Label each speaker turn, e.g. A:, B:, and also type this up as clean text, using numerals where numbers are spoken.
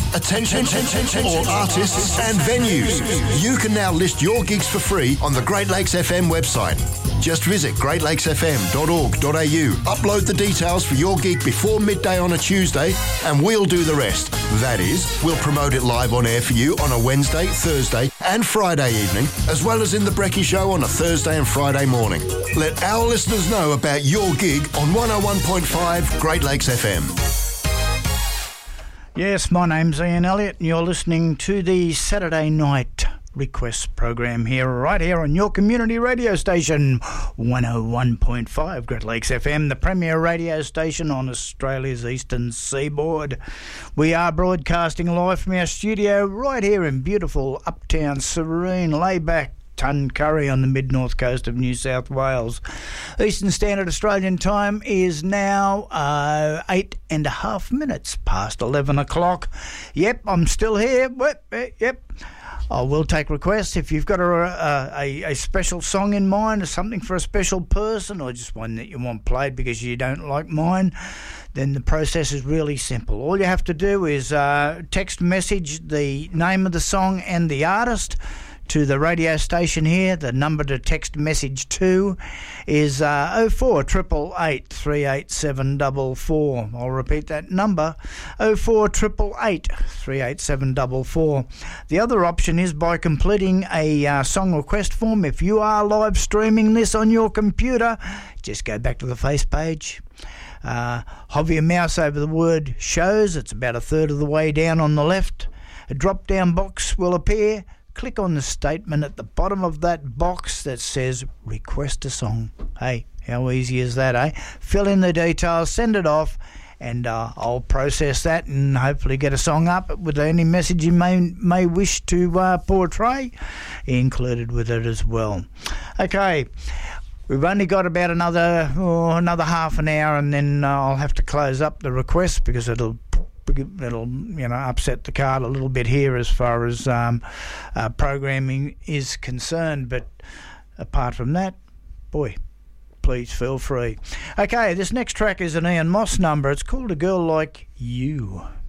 A: Attention, all artists and venues. You can now list your gigs for free on the Great Lakes FM website. Just visit greatlakesfm.org.au, upload the details for your gig before midday on a Tuesday, and we'll do the rest. That is, we'll promote it live on air for you on a Wednesday, Thursday and Friday evening, as well as in the Brekkie Show on a Thursday and Friday morning. Let our listeners know about your gig on 101.5 Great Lakes FM.
B: Yes, my name's Ian Elliott and you're listening to the Saturday Night Request program right here on your community radio station, 101.5 Great Lakes FM, the premier radio station on Australia's eastern seaboard. We are broadcasting live from our studio right here in beautiful uptown, serene, laid-back Tuncurry on the mid-north coast of New South Wales. Eastern Standard Australian Time is now 8.5 minutes past 11 o'clock. Yep, I'm still here. Yep. I will take requests. If you've got a special song in mind or something for a special person, or just one that you want played because you don't like mine, then the process is really simple. All you have to do is text message the name of the song and the artist to the radio station here. The number to text message to is 04888 38744. I'll repeat that number, 04888 38744. The other option is by completing a song request form. If you are live streaming this on your computer, just go back to the face page. Hover your mouse over the word shows. It's about a third of the way down on the left. A drop-down box will appear. Click on the statement at the bottom of that box that says request a song. Hey, how easy is that, eh? Fill in the details, send it off, and I'll process that and hopefully get a song up with any message you may wish to portray included with it as well. Okay, we've only got about another half an hour, and then I'll have to close up the request because it'll upset the cart a little bit here as far as programming is concerned. But apart from that, boy, please feel free. Okay, this next track is an Ian Moss number. It's called A Girl Like You.